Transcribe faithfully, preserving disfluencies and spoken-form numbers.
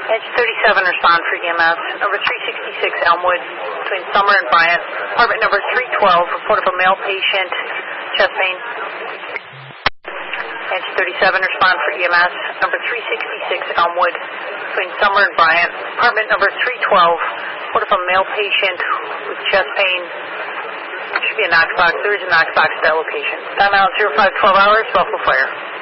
Edge thirty-seven, respond for E M S. Number three sixty-six Elmwood, between Summer and Bryant. Apartment number three twelve, report of a male patient, chest pain. Edge thirty-seven, respond for E M S. Number three sixty-six Elmwood, between Summer and Bryant. Apartment number three twelve, report of a male patient with chest pain. There should be a Knox box. There is a Knox box at that location. Time out zero five twelve hours, Buffalo Fire.